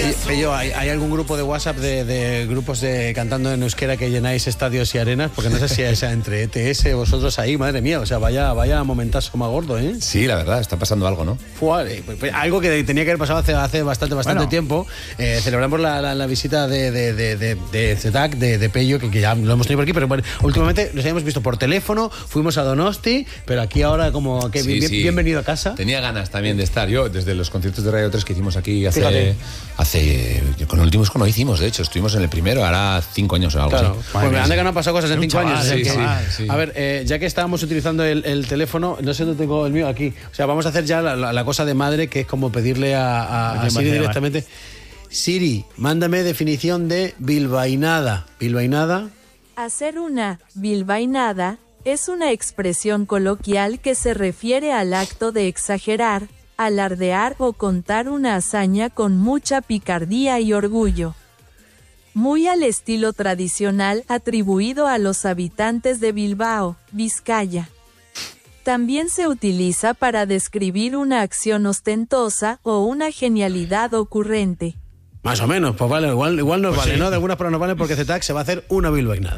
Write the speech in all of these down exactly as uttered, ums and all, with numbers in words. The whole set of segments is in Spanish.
Pello, ¿hay, ¿hay algún grupo de WhatsApp de, de grupos de cantando en euskera que llenáis estadios y arenas? Porque no sé si es entre E T S, vosotros ahí, madre mía, o sea, vaya, vaya momentazo más gordo, ¿eh? Sí, la verdad, está pasando algo, ¿no? Fua, algo que tenía que haber pasado hace, hace bastante, bastante bueno. tiempo. Eh, celebramos la, la, la visita de, de, de, de, de Z A C, de, de Pello, que, que ya lo hemos tenido por aquí, pero bueno, últimamente nos habíamos visto por teléfono, fuimos a Donosti, pero aquí ahora como que sí, bien, sí. bienvenido a casa. Tenía ganas también de estar. Yo, desde los conciertos de Radio tres que hicimos aquí hace... hace con el último disco no hicimos, de hecho, estuvimos en el primero, hará cinco años o algo claro. así. Pues me anda que no han pasado cosas en cinco chaval, años. Sí, que, sí, sí. A ver, eh, ya que estábamos utilizando el, el teléfono, no sé dónde tengo el mío aquí. O sea, vamos a hacer ya la, la, la cosa de madre, que es como pedirle a, a, a Siri directamente. Siri, mándame definición de bilbainada. Bilbainada. Hacer una bilbainada es una expresión coloquial que se refiere al acto de exagerar, alardear o contar una hazaña con mucha picardía y orgullo. Muy al estilo tradicional atribuido a los habitantes de Bilbao, Vizcaya. También se utiliza para describir una acción ostentosa o una genialidad ocurrente. Más o menos, pues vale, igual, igual nos pues vale, sí. ¿no? De algunas pruebas nos vale porque Z A C se va a hacer una bilbainada.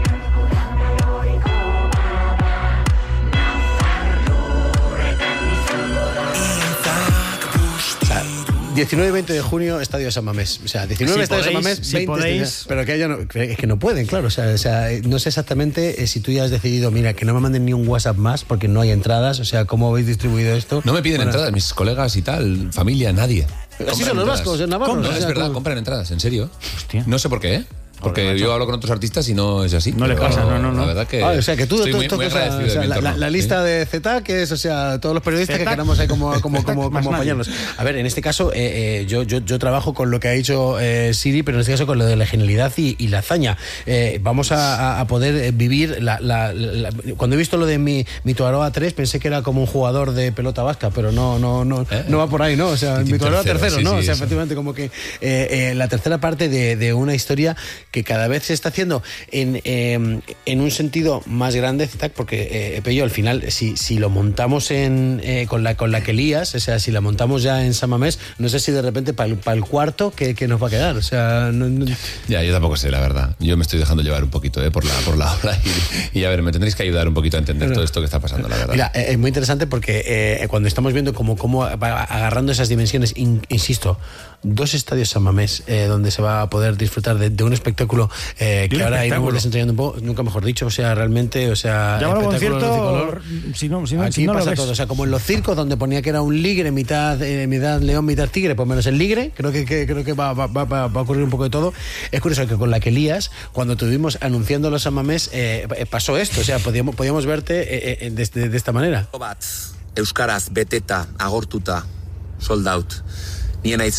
diecinueve y veinte de junio, Estadio de San Mamés. O sea, diecinueve si Estadio de podéis, San Mamés, si veinte. Podéis. Pero que, no, es que no pueden, claro. O sea, o sea, no sé exactamente eh, si tú ya has decidido, mira, que no me manden ni un WhatsApp más porque no hay entradas. O sea, ¿cómo habéis distribuido esto? No me piden bueno. entradas, mis colegas y tal, familia, nadie. Así son los vascos, en Navarra. No, o sea, es verdad, ¿cómo? compran entradas, en serio. Hostia. No sé por qué, ¿eh? Porque yo hablo con otros artistas y no es así. No le pasa, no, no, no. La verdad que. Ah, o sea, que tú, estoy tú, muy, tú, muy o sea, agradecido o sea, de mi la, entorno, la lista ¿sí? de Z A C, que es, o sea, todos los periodistas Z A C. que queramos ahí como, como, como, como apañarnos. A ver, en este caso, eh, eh, yo, yo, yo trabajo con lo que ha dicho eh, Siri, pero en este caso con lo de la genialidad y, y la hazaña. Eh, vamos a, a poder vivir. La, la, la, cuando he visto lo de mi, mi Tuaroa tres, pensé que era como un jugador de pelota vasca, pero no, no, no, ¿Eh? no va por ahí, ¿no? O sea, mi Tuaroa tercero, tercero sí, ¿no? Sí, o sea, eso. Efectivamente, como que eh, eh, la tercera parte de, de una historia que cada vez se está haciendo en. Eh, en un sentido más grande, Z A C, porque eh, Pello, al final, si, si lo montamos en eh, con la con la que lías, o sea, si la montamos ya en San Mamés, no sé si de repente para el, pa el cuarto, ¿qué, qué nos va a quedar? O sea, no, no... Ya, yo tampoco sé, la verdad. Yo me estoy dejando llevar un poquito eh, por la por la obra y, y a ver, me tendréis que ayudar un poquito a entender no, todo esto que está pasando, la verdad. Mira, eh, es muy interesante porque eh, cuando estamos viendo cómo, cómo va agarrando esas dimensiones, in, insisto, dos estadios San Mamés, eh, donde se va a poder disfrutar de, de un espectáculo eh, que ahora iremos desentrañando un poco, nunca mejor dicho, o sea, realmente, o sea, llámalo concierto, si no, si no, aquí si no pasa lo ves. todo, o sea, como en los circos donde ponía que era un ligre, mitad, eh, mitad león, mitad tigre, pues menos el ligre, creo que, que creo que va, va, va, va a ocurrir un poco de todo. Es curioso que con la que lías, cuando estuvimos anunciando los San Mamés, eh, pasó esto, o sea, podíamos, podíamos verte eh, eh, de, de, de esta manera. Euskaraz, beteta, agortuta, sold out. Ni en Ahí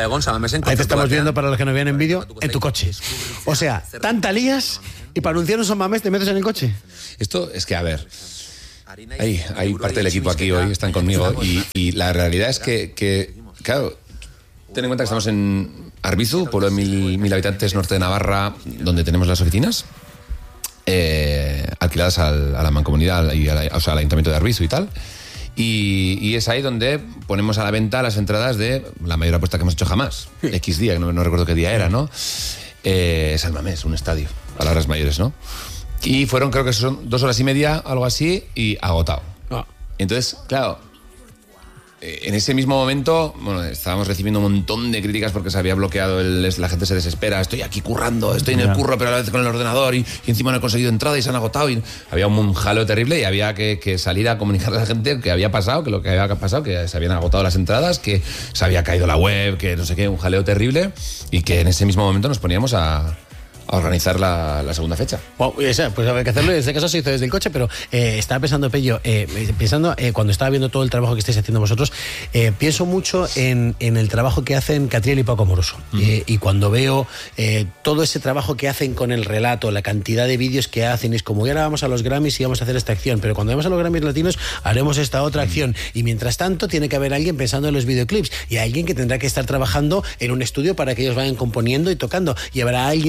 te estamos viendo, para los que nos vean en vídeo, en tu coche. O sea, tanta lías y para anunciar un San Mamés te metes en el coche. Esto es que, a ver, hay, hay parte del equipo aquí hoy, están conmigo, y, y la realidad es que, que, claro, ten en cuenta que estamos en Arbizu, pueblo de mil, mil habitantes, norte de Navarra, donde tenemos las oficinas, eh, alquiladas al, a la mancomunidad, y a la, o sea, al ayuntamiento de Arbizu y tal. Y, y es ahí donde ponemos a la venta las entradas de la mayor apuesta que hemos hecho jamás. X día, no, no recuerdo qué día era, ¿no? Eh, San Mamés, un estadio, palabras mayores, ¿no? Y fueron, creo que son dos horas y media, algo así, y agotado. Ah. Entonces, claro, eh, en ese mismo momento, bueno, estábamos recibiendo un montón de críticas porque se había bloqueado, el, la gente se desespera, estoy aquí currando, estoy en el curro, pero a la vez con el ordenador, y, y encima no he conseguido entrada y se han agotado. Y había un, un jaleo terrible y había que, que salir a comunicarle a la gente que había pasado, que lo que había pasado, que se habían agotado las entradas, que se había caído la web, que no sé qué, un jaleo terrible, y que en ese mismo momento nos poníamos a... a organizar la, la segunda fecha. Wow, esa, pues hay que hacerlo, en este caso se hizo desde el coche, pero eh, estaba pensando, Pello, eh, pensando, eh, cuando estaba viendo todo el trabajo que estáis haciendo vosotros, eh, pienso mucho en, en el trabajo que hacen Catriel y Paco Amoroso. Uh-huh. eh, y cuando veo eh, todo ese trabajo que hacen con el relato, la cantidad de vídeos que hacen, es como, ya ahora vamos a los Grammys y vamos a hacer esta acción, pero cuando vamos a los Grammys latinos haremos esta otra uh-huh. acción. Y mientras tanto tiene que haber alguien pensando en los videoclips y alguien que tendrá que estar trabajando en un estudio para que ellos vayan componiendo y tocando. Y habrá alguien en su departamento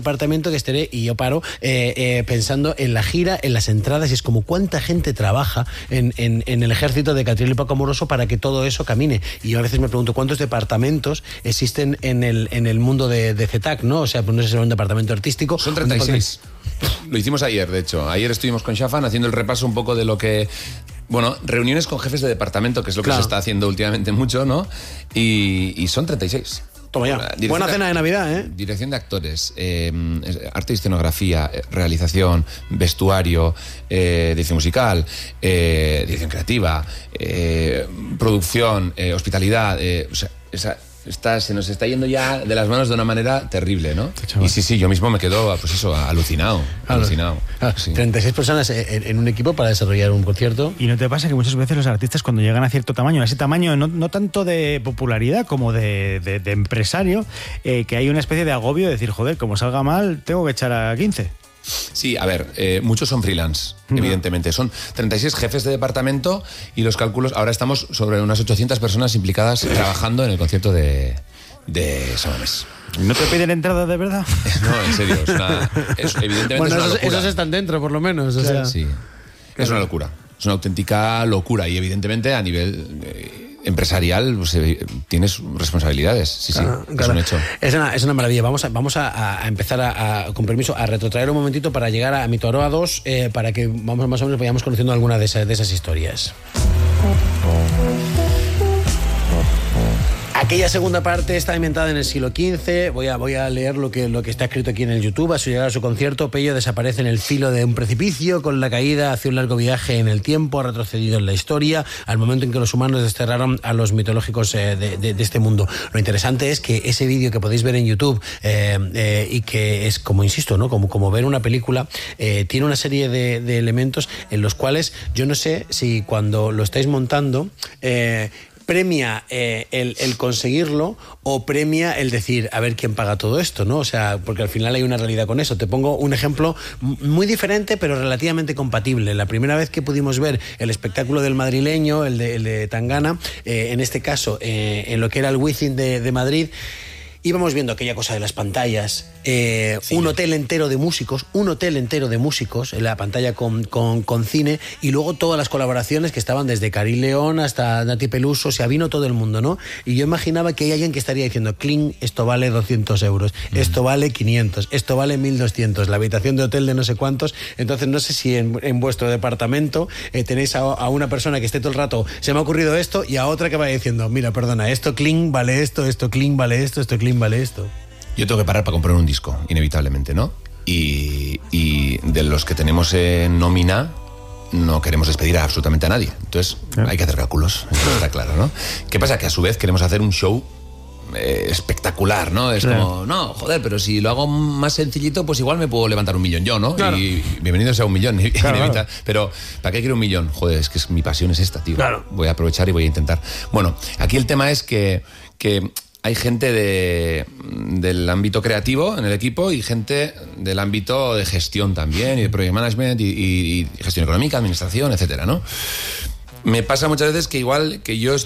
departamento que estaré, y yo paro, eh, eh, pensando en la gira, en las entradas, y es como cuánta gente trabaja en, en, en el ejército de Catriel y Paco Amoroso para que todo eso camine. Y yo a veces me pregunto cuántos departamentos existen en el, en el mundo de, de C E T A C, ¿no? O sea, pues no sé si es un departamento artístico. Son treinta y seis. Lo hicimos ayer, de hecho. Ayer estuvimos con Shafan haciendo el repaso un poco de lo que... Bueno, reuniones con jefes de departamento, que es lo Claro. que se está haciendo últimamente mucho, ¿no? Y, y son treinta y seis. Toma ya. Dirección Buena de- cena de Navidad, ¿eh? Dirección de actores, eh, arte y escenografía, eh, realización, vestuario, eh, dirección musical, eh, dirección creativa, eh, producción, eh, hospitalidad. Eh, o sea, esa, está, se nos está yendo ya de las manos de una manera terrible, ¿no? Y sí, sí, yo mismo me quedo, pues eso, alucinado. alucinado. Claro, Sí. treinta y seis personas en, en un equipo para desarrollar un concierto. ¿Y no te pasa que muchas veces los artistas cuando llegan a cierto tamaño, a ese tamaño no, no tanto de popularidad como de, de, de empresario, eh, que hay una especie de agobio de decir, joder, como salga mal, tengo que echar a quince? Sí, a ver, eh, muchos son freelance, evidentemente. Son treinta y seis jefes de departamento y los cálculos, ahora estamos sobre unas ochocientas personas implicadas trabajando en el concierto de, de Samamés. ¿No te piden entrada de verdad? No, en serio, es una, es- evidentemente Bueno, es una esos, locura. esos están dentro, por lo menos. O sea. Sí, es una locura. Es una auténtica locura y evidentemente a nivel eh, empresarial pues, eh, tienes responsabilidades. Sí, sí, Claro, es claro. un hecho. Es una, es una maravilla. Vamos a, vamos a, a empezar a, a, con permiso, a retrotraer un momentito para llegar a Mi Toroa dos, eh, para que vamos más o menos vayamos conociendo alguna de esas, de esas historias. Aquella segunda parte está inventada en el siglo quince. Voy a, voy a leer lo que, lo que está escrito aquí en el YouTube. A su llegada a su concierto, Pello desaparece en el filo de un precipicio. Con la caída hacia un largo viaje en el tiempo, ha retrocedido en la historia al momento en que los humanos desterraron a los mitológicos eh, de, de, de este mundo. Lo interesante es que ese vídeo que podéis ver en YouTube eh, eh, y que es, como insisto, ¿no? como, como ver una película, eh, tiene una serie de, de elementos en los cuales yo no sé si cuando lo estáis montando... Eh, premia eh, el, el conseguirlo o premia el decir, a ver quién paga todo esto, ¿no? O sea, porque al final hay una realidad con eso. Te pongo un ejemplo muy diferente, pero relativamente compatible. La primera vez que pudimos ver el espectáculo del madrileño, el de, el de Tangana, eh, en este caso, eh, en lo que era el Wizzing de, de Madrid, íbamos viendo aquella cosa de las pantallas, eh, sí. un hotel entero de músicos, un hotel entero de músicos en la pantalla con, con, con cine, y luego todas las colaboraciones que estaban desde Karim León hasta Nati Peluso, o sea, vino todo el mundo, ¿no? Y yo imaginaba que hay alguien que estaría diciendo, cling, esto vale doscientos euros, mm. esto vale quinientos, esto vale mil doscientos, la habitación de hotel de no sé cuántos. Entonces no sé si en, en vuestro departamento eh, tenéis a, a una persona que esté todo el rato, se me ha ocurrido esto, y a otra que vaya diciendo, mira, perdona, esto cling vale esto, esto cling vale esto, esto cling vale esto. Yo tengo que parar para comprar un disco, inevitablemente, ¿no? Y, y de los que tenemos en nómina, no queremos despedir a absolutamente a nadie. Entonces, ¿Eh? hay que hacer cálculos, eso está claro, ¿no? ¿Qué pasa? Que a su vez queremos hacer un show eh, espectacular, ¿no? Es claro. como, no, joder, pero si lo hago más sencillito, pues igual me puedo levantar un millón yo, ¿no? Claro. Y bienvenido sea un millón. Claro, claro. Pero, ¿para qué quiero un millón? Joder, es que es, mi pasión es esta, tío. Claro. Voy a aprovechar y voy a intentar. Bueno, aquí el tema es que... que hay gente de, del ámbito creativo en el equipo y gente del ámbito de gestión también, y de project management, y, y, y gestión económica, administración, etcétera, ¿no? Me pasa muchas veces que igual que yo